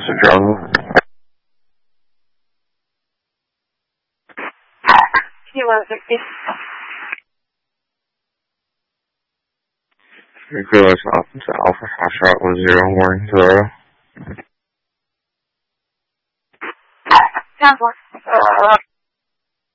What's the trouble? T-160. Nicholas Alpha Foxtrot 10 warning 0. 10-4.